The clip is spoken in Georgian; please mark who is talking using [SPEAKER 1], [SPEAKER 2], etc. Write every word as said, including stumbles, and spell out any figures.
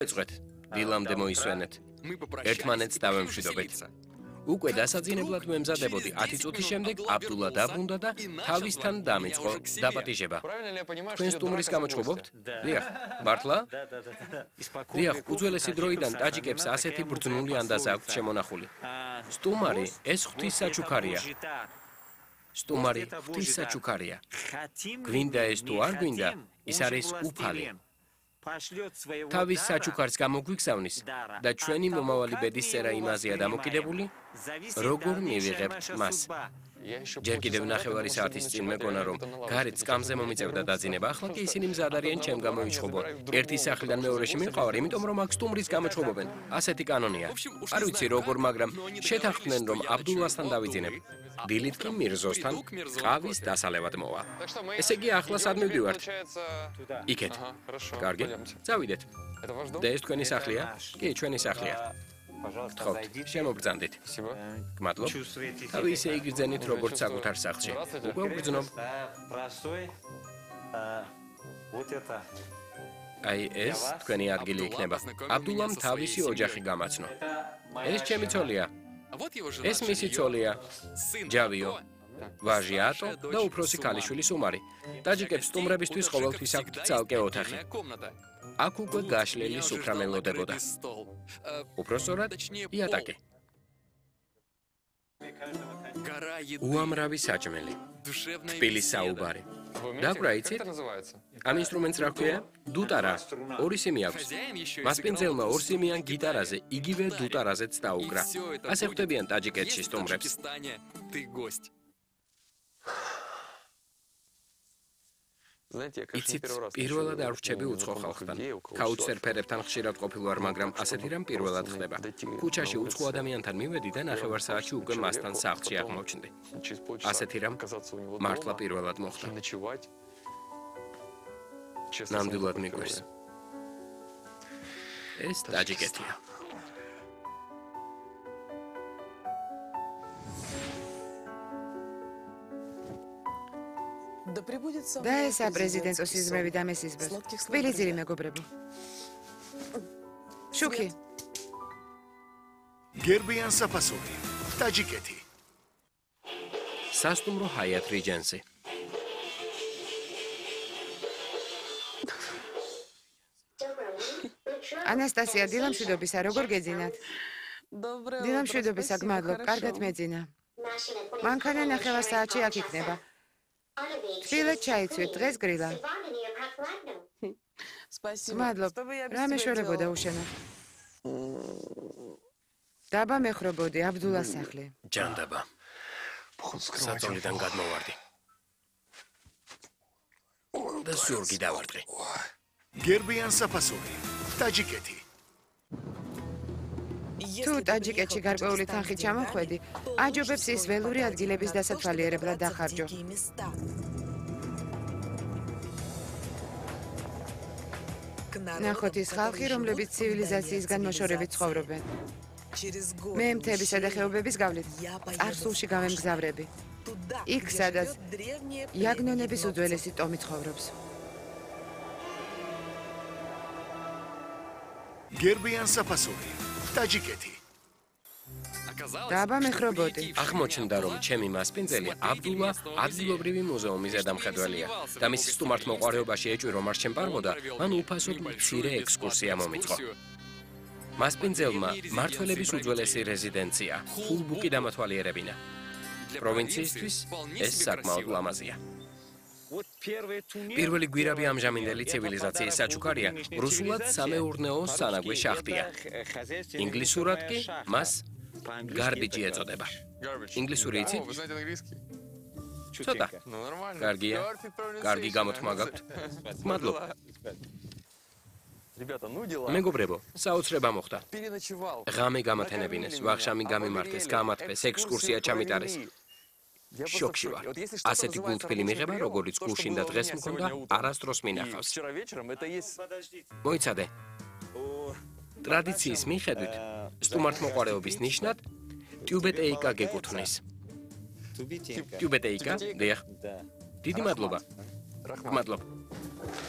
[SPEAKER 1] ეწყვეთ, დილამდე მოისვენეთ. ერთმანეთს დავემშვიდობეთ. უკვე დასაძინებლად ვემზადებოდი ათი წუთის შემდეგ აბდულა დაბრუნდა და თავისთან დამიწყო დაპატიჟება. თქვენ სტუმრის გამოჩხუბობთ? დიახ, მართლა? დიახ, უძველესი დროიდან ტაჯიკებს ასეთი ბრძნული ანდაზა აქვთ შემონახული. სტუმარი ეს ღვთის საჩუქარია. სტუმარი ღვთის საჩუქარია. გვინდა ეს თუ არ გვინდა, ის არის უფალი. თავის საჩუქარს გამოგვიგზავნის და ჩვენი მომავალი ბედისწერა იმაზეა დამოკიდებული, როგორ მივიღებთ მას. ჯერ კიდევ ნახევარი საათის წინ მეგონა რომ გარეთ სკამზე მომიწევდა დაძინება, ახლა კი ისინი მზად არიან ჩემ გამოიჩხუბონ. ერთი სახლიდან მეორეში მივყავარ, იმიტომ რომ აქ სტუმრის გამოჩხუბობენ. ასეთი კანონია. არ ვიცი როგორ, მაგრამ შეთანხმდნენ რომ აბდულასთან დავიძინებ. დილით კი მირზოსთან ყავის დასალევად მოვა. ესე იგი ახლა სად მივდივართ? იქეთ. კარგი, წავიდეთ. და ეს თქვენი სახლია? კი, ჩვენი სახლია. გთხოვთ, შემოგბრძანდით. გმადლობ. თავი ისე იგრძენით, როგორც საკუთარ სახლში. უკვე ვგრძნობ. აი ეს თქვენი ადგილი იქნება. აბდულამ თავისი ოჯახი გამაცნო. ეს ჩემი ცოლია. ეს მისი ცოლია. ჯავიო. ვაჟი ატო და უფროსი ქალიშვილი სუმარი. ტაჯიკებს სტუმრებისთვის ყოველთვის აქვთ ცალკე ოთახი. აქ უკვე გაშლილი სუფრა მელოდებოდა. უпроსწორად იატაკი. უამრავი საჭმელი. თბილი საუბარი. დაკვრა იცით? ამ ინსტრუმენტს რა ქვია? დუტარა. ორი სიმი აქვს. მასპინძელმა ორ სიმიან გიტარაზე, იგივე დუტარაზეც დაუკრა. ასე ხვდებიან ტაჯიკეთში სტუმრებს. იცით, პირველად არ ვრჩები უცხო ხალხთან. კაუჩსერფერებთან ხშირად ყოფილვარ, მაგრამ ასეთი რამ პირველად ხდება. ქუჩაში უცხო ადამიანთან მივედი და ნახევარ საათში უკვე მასთან სახლში აღმოჩნდი. ასეთი რამ მართლა პირველად მოხდა. ნამდვილად მიგვეს. ეს ტაჯიკეთია.
[SPEAKER 2] და ესა პრეზიდენტო სიზმრები და მესიზმრები. თბილი ძირი მეგობრებო. შუქი.
[SPEAKER 3] გერბიან საფასური. ტაჯიკეთი.
[SPEAKER 1] სასტუმრო ჰაიათ რიჯენსი.
[SPEAKER 2] ანასტასია, დილამშვიდობისა, როგორ გეძინათ? დილამშვიდობისა, გმადლობ, კარგად მეძინა. მანქანა ნახევარ საათში აქ იქნება. თბილად ჩაიცვით, დღეს გრილა. მადლობ, რა მეშორებოდა უშენო? დაბა მეხრობოდი, აბდულას სახლი.
[SPEAKER 1] ჯანდაბა. საწოლიდან გადმოვარდი. და ზურგი დავარტყი.
[SPEAKER 3] გერბიან საფასური. ტაჯიკეთი.
[SPEAKER 2] თუ ტაჯიკეთში გარკვეული თანხით ჩამოხვედი, აჯობებს ის ველური ადგილების დასათვალიერებლად დახარჯო. ნახოთ ის ხალხი, რომლებიც ცივილიზაციისგან მოშორებით ცხოვრობენ. მე მთებისა და ხეობების გავლით წარსულში გამემგზავრები. იქ, სადაც იაგნონების უძველესი ტომი ცხოვრობს.
[SPEAKER 3] გერბიან საფასური. ტაჯიკეთი.
[SPEAKER 2] დაბა მეხრობოდი.
[SPEAKER 1] აღმოჩნდა, რომ ჩემი მასპინძელი აბდულა ადგილობრივი მუზეუმის ზედამხედველია და მის სტუმართმოყვარეობაში ეჭვი რომ არ შემპარბოდა, მან უფასოდ მცირე ექსკურსია მომიწყო. მასპინძელმა მართველების უძველესი რეზიდენცია, ხულბუკი დამათვალიერებინა. პროვინციისთვის ეს საკმაოდ ლამაზია. პირველი გვირავი ამჟამინდელი ცივილიზაციის საჩუქარია, რუსულად სამეურნეო სანაგვი შახტია. ინგლისურად კი მას garbage ეწოდება. ინგლისური იცით? ცოტა. კარგია. კარგი გამოთქმა გაქვთ. მადლობ. მეგობრებო, საოცრება მოხდა. ღამე გამათენებინეს, ვახშამი გამიმართეს, გამათბეს, ექსკურსია ჩამიტარეს. შოკში ვარ. ასეთი გულთბილი მიღება, როგორც გუშინ და დღეს მქონდა, არასდროს მინახავს. მოიცადე. ტრადიციის მიხედვით, სტუმართმოყვარეობის ნიშნად ტიუბეტეიკა გეკუთვნის. ტიუბეტეიკა? დიახ. დიდი მადლობა. მადლობა.